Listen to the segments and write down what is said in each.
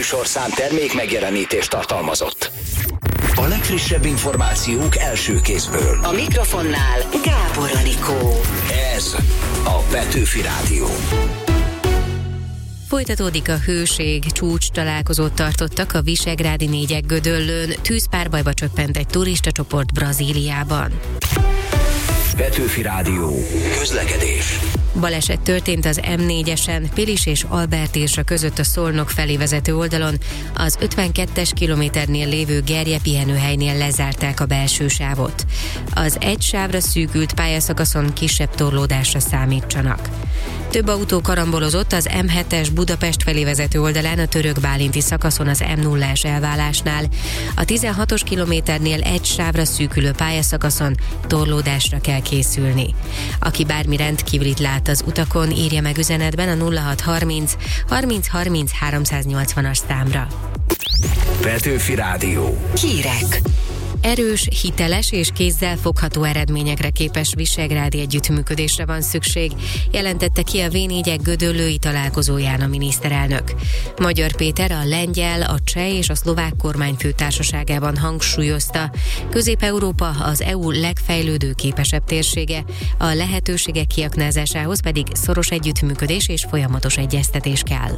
műsorszám termék megjelenítést tartalmazott. A legfrissebb információk első kézből. A mikrofonnál Gábor Anikó. Ez a Petőfi Rádió. Folytatódik a hőség, csúcs találkozót tartottak a Visegrádi négyek Gödöllőn, tűzpárbajba csöppent egy turistacsoport Brazíliában. Petőfi Rádió. Közlekedés. Baleset történt az M4-esen, Pilis és Albertésra között a Szolnok felé vezető oldalon, az 52-es kilométernél lévő Gerje pihenőhelynél lezárták a belső sávot. Az egy sávra szűkült pályaszakaszon kisebb torlódásra számítsanak. Több autó karambolozott az M7-es Budapest felé vezető oldalán a Török-Bálinti szakaszon az M0-es elválásnál. A 16-os kilométernél egy sávra szűkülő pályaszakaszon torlódásra kell készülni. Aki bármi rendkívülit lát az utakon, írja meg üzenetben a 0630 30 30 380-as számra. Petőfi Rádió. Hírek. Erős, hiteles és kézzel fogható eredményekre képes visegrádi együttműködésre van szükség, jelentette ki a V4-ek gödöllői találkozóján a miniszterelnök. Magyar Péter a lengyel, a cseh és a szlovák kormányfő társaságában hangsúlyozta, Közép-Európa az EU legfejlődőképesebb térsége, a lehetőségek kiaknázásához pedig szoros együttműködés és folyamatos egyeztetés kell.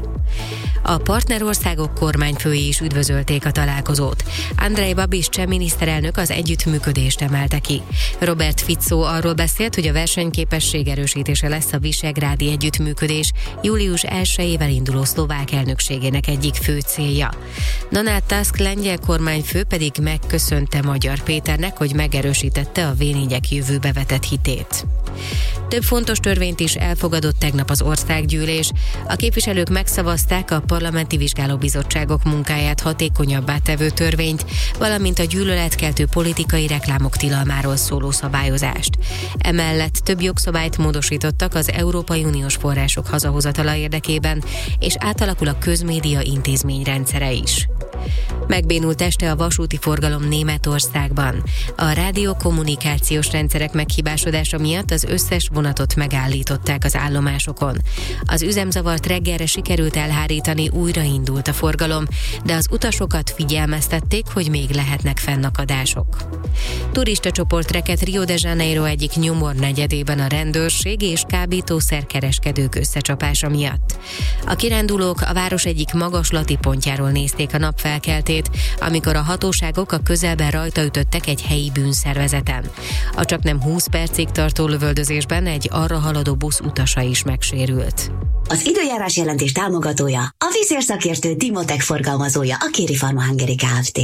A partnerországok kormányfői is üdvözölték a találkozót. Andrej Babiš cseh miniszterelnök az együttműködést emelte ki. Robert Fico arról beszélt, hogy a versenyképesség erősítése lesz a visegrádi együttműködés július 1-ével induló szlovák elnökségének egyik fő célja. Donald Tusk lengyel kormányfő pedig megköszönte Magyar Péternek, hogy megerősítette a V4-ek jövőbe vetett hitét. Több fontos törvényt is elfogadott tegnap az országgyűlés. A képviselők megszavazták a parlamenti vizsgálóbizottságok munkáját hatékonyabbá tevő törvényt, valamint a gyűlöletkeltő politikai reklámok tilalmáról szóló szabályozást. Emellett több jogszabályt módosítottak az Európai Uniós források hazahozatala érdekében, és átalakul a közmédia intézményrendszere is. Megbénult este a vasúti forgalom Németországban. A rádiókommunikációs rendszerek meghibásodása miatt az összes vonatot megállították az állomásokon. Az üzemzavart reggelre sikerült elhárítani, újraindult a forgalom, de az utasokat figyelmeztették, hogy még lehetnek fennakadások. Turistacsoport rekedt Rio de Janeiro egyik nyomornegyedében a rendőrség és kábítószerkereskedők összecsapása miatt. A kirándulók a város egyik magaslati pontjáról nézték a napfelkeltét, amikor a hatóságok a közelben rajta ütöttek egy helyi bűnszervezeten. A csaknem 20 percig tartó lövöldözésben egy arra haladó busz utasa is megsérült. Az időjárás jelentés támogatója, a vízérszakértő Timotech forgalmazója, a Kéri Pharma Hungary Kft.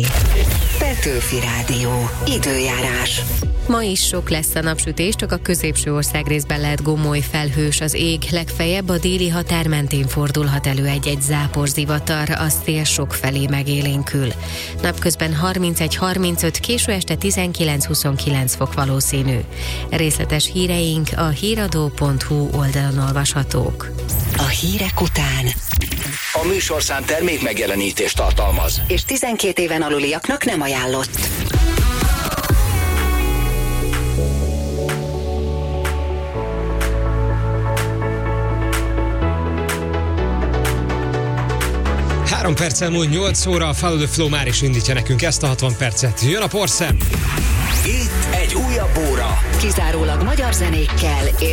Petőfi Rádió. Időjárás. Ma is sok lesz a napsütés, csak a középső országrészben lehet gomoly felhős az ég, legfeljebb a déli határ mentén fordulhat elő egy-egy záporzivatar, a szél sok felé megélénkül. Napközben 31-35, késő este 19-29 fok valószínű. Részletes híreink a híradó.hu oldalon olvashatók. A hírek után A műsorszám termék megjelenítést tartalmaz. és 12 éven aluliaknak nem ajánlott. Három perccel múlt 8 óra, a Follow the Flow már is indítja nekünk ezt a 60 percet. Jön a porszem! Itt egy újabb óra. Kizárólag magyar zenékkel és